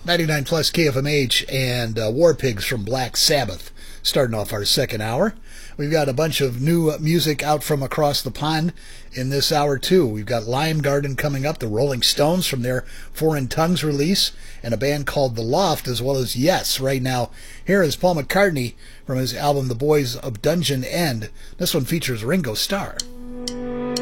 99 plus KFMH and War Pigs from Black Sabbath starting off our second hour. We've got a bunch of new music out from across the pond in this hour too. We've got Lime Garden coming up, the Rolling Stones from their Foreign Tongues release, and a band called The Loft, as well as Yes. Right now, here is Paul McCartney from his album The Boys of Dungeon End. This one features Ringo Starr.